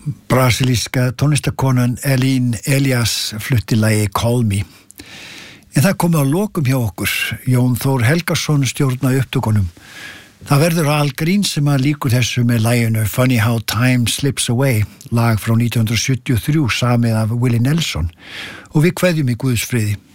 Brasilíska tónlistakonan Elín Elias flutti lagi Call Me. En það komið á lokum hjá okkur. Jón Þór Helgason stjórnaði upptökunum. Það verður Al Green sem að líkur þessu með laginu Funny How Time Slips Away, lag frá 1973 samið af Willie Nelson. Og við kveðjum í Guðs friði.